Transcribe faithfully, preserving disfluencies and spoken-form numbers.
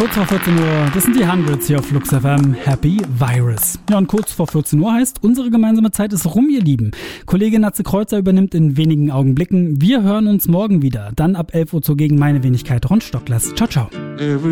Kurz vor vierzehn Uhr, das sind die Hundreds hier auf Flux F M, Happy Virus. Ja, und kurz vor vierzehn Uhr heißt, unsere gemeinsame Zeit ist rum, ihr Lieben. Kollege Natze Kreuzer übernimmt in wenigen Augenblicken. Wir hören uns morgen wieder, dann ab elf Uhr zur Gegen meine Wenigkeit Ron Stocklers. Ciao, ciao.